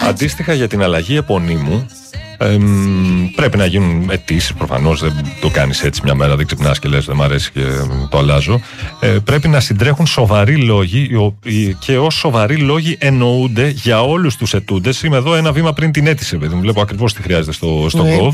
Αντίστοιχα για την αλλαγή επωνύμου, πρέπει να γίνουν αιτήσεις, προφανώς δεν το κάνεις έτσι μια μέρα, δεν ξυπνάς και λες δεν μ' αρέσει και το αλλάζω. Πρέπει να συντρέχουν σοβαροί λόγοι, και ως σοβαροί λόγοι εννοούνται για όλους τους αιτούντες. Είμαι εδώ ένα βήμα πριν την αίτηση, παιδί μου, βλέπω ακριβώς τι χρειάζεται στο Gov.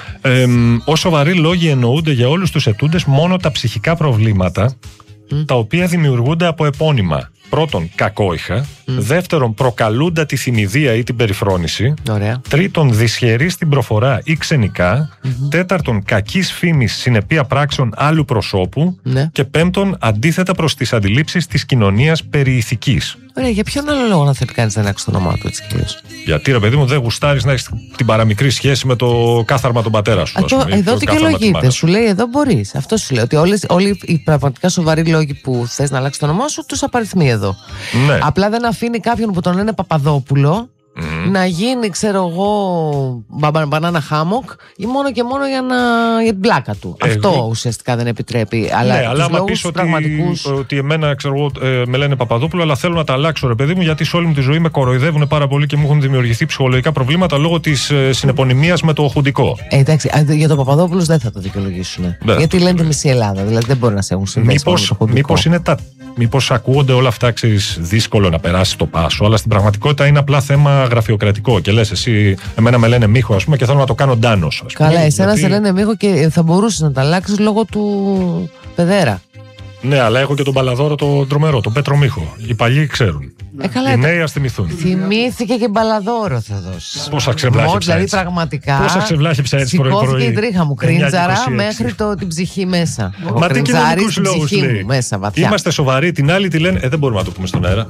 Ως σοβαροί λόγοι εννοούνται για όλους τους αιτούντες μόνο τα ψυχικά προβλήματα τα οποία δημιουργούνται από επώνυμα. Πρώτον, κακόηχα. Δεύτερον, προκαλούντα τη θυμηδία ή την περιφρόνηση. Ωραία. Τρίτον, δυσχερή στην προφορά ή ξενικά. Τέταρτον, κακής φήμης συνεπία πράξεων άλλου προσώπου. Ναι. Και πέμπτον, αντίθετα προς τις αντιλήψεις της κοινωνίας περί ηθικής. Ωραία, για ποιον άλλο λόγο να θέλει κανείς να αλλάξει το όνομά του έτσι κυρίως? Γιατί ρε παιδί μου, δεν γουστάρεις να έχεις την παραμικρή σχέση με το κάθαρμα των πατέρα σου. Εδώ δικαιολογείται. Σου λέει εδώ μπορείς. Αυτό σου λέει. Ότι όλοι οι πραγματικά σοβαροί λόγοι που θες να αλλάξει το όνομά σου τους απαριθμεί εδώ. Ναι. Απλά δεν αφήνει κάποιον που τον λένε Παπαδόπουλο να γίνει, ξέρω εγώ, μπανάνα χάμοκ ή μόνο και μόνο για την πλάκα του. Αυτό ουσιαστικά δεν επιτρέπει. Αλλά ναι, αλλά άμα πεις ότι εμένα, ξέρω εγώ, με λένε Παπαδόπουλο, αλλά θέλω να τα αλλάξω, ρε παιδί μου, γιατί σε όλη μου τη ζωή με κοροϊδεύουν πάρα πολύ και μου έχουν δημιουργηθεί ψυχολογικά προβλήματα λόγω της συνεπωνυμίας με το χουντικό. Εντάξει, για τον Παπαδόπουλο δεν θα το δικαιολογήσουν. Γιατί λένε τη μισή Ελλάδα, δηλαδή δεν μπορεί να σε έχουν συνδέσει με το χουντικό. Μήπως ακούγονται όλα αυτά, ξέρεις, δύσκολο να περάσει το πάσο, αλλά στην πραγματικότητα είναι απλά θέμα γραφειοκρατικό. Και λες εσύ, εμένα με λένε Μίχο, ας πούμε, και θέλω να το κάνω Ντάνος. Καλά, εσένα σε λένε Μίχο και θα μπορούσες να τα αλλάξεις λόγω του Πεδέρα. Ναι, αλλά έχω και τον Μπαλαδόρο, τον τρομερό, τον Πέτρο Μίχο. Οι παλιοί ξέρουν. Οι νέοι ας θυμηθούν. Θυμήθηκε και Μπαλαδόρο θα δώσει. Πόσα ξεβλάχεψα. Δηλαδή πραγματικά. Πόσα ξεβλάχεψα έτσι πρωί-πρωί. Σηκώθηκε η τρίχα μου, κρίντζαρα μέχρι την ψυχή μέσα. Μα τι κοινωνικούς λόγους λέει. Μέσα, βαθιά. Είμαστε σοβαροί, την άλλη τη λένε. Δεν μπορούμε να το πούμε στον αέρα.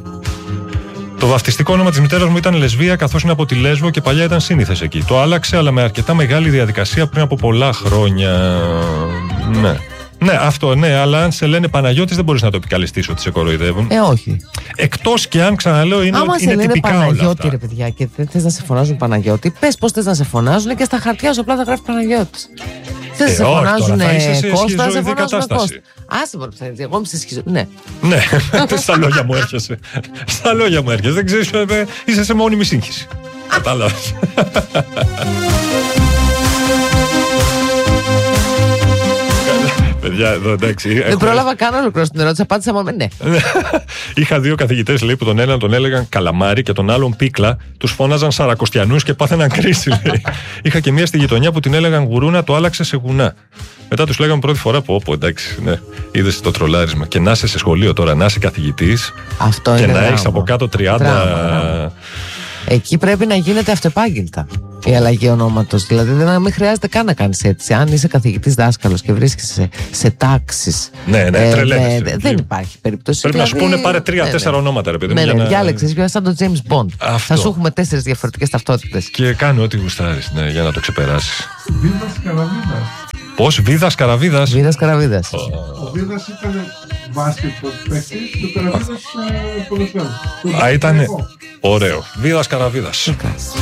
Το βαφτιστικό όνομα της μητέρας μου ήταν Λεσβία, καθώς είναι από τη Λέσβο και παλιά ήταν σύνηθες εκεί. Το άλλαξε, αλλά με αρκετά μεγάλη διαδικασία πριν από πολλά χρόνια. Ναι. Ναι, αυτό ναι, αλλά αν σε λένε Παναγιώτης δεν μπορείς να το επικαλεστείς ότι σε κοροϊδεύουν. Όχι. Εκτός και αν ξαναλέω είναι τυπικά όλα αυτά. Άμα σε λένε Παναγιώτη, ρε παιδιά, και δεν θες να σε φωνάζουν Παναγιώτη, πες πώς θες να σε φωνάζουν και στα χαρτιά σου απλά θα γράφει Παναγιώτης. Θες να σε φωνάζουν Κώστα, σε φωνάζουν Κώστα. Άσε μπορεί να εγώ είμαι σε σχιζο... Ναι. Ναι, στα λόγια μου έρχεσαι. Στα λόγια μου έρχεσαι. Δεν ξέρεις, είσαι σε μόνιμη σύγχυση. Κατάλαβες. Παιδιά, εδώ, εντάξει, δεν πρόλαβα καν ολοκληρώσει την ερώτηση. Απάντησα μόνο ναι. Είχα δύο καθηγητές, λέει, που τον έναν τον έλεγαν Καλαμάρι και τον άλλον Πίκλα. Τους φώναζαν Σαρακοστιανούς και πάθαιναν κρίση, λέει. Είχα και μία στη γειτονιά που την έλεγαν Γουρούνα, το άλλαξε σε Γουνά. Μετά τους λέγαμε πρώτη φορά που, εντάξει, ναι, είδες το τρολάρισμα. Και να είσαι σε σχολείο τώρα, να είσαι καθηγητής και να έχεις από κάτω 30. Εκεί πρέπει να γίνεται αυτεπάγγελτα η αλλαγή ονόματος. Δηλαδή δεν μην χρειάζεται καν να κάνεις έτσι. Αν είσαι καθηγητής δάσκαλος και βρίσκεσαι σε τάξεις. Ναι, τρελαίνεσαι. Δεν υπάρχει περίπτωση. Πρέπει να σου πούνε πάρε 3-4 ονόματα, ρε παιδί μου. Ναι, διάλεξες, σαν τον James Bond. Θα σου έχουμε 4 διαφορετικές ταυτότητες. Και κάνε ό,τι γουστάρεις, ναι, για να το ξεπεράσεις. Βίδας Καραβίδας. Πώς, Βίδας Καραβίδας. Βίδας Καραβίδας. Ο Βίδας ήταν μπάσκετ παίκτης και ο Καραβίδας ποδοσφαίρος. Ήταν ωραίο. Βίδας Καραβίδας.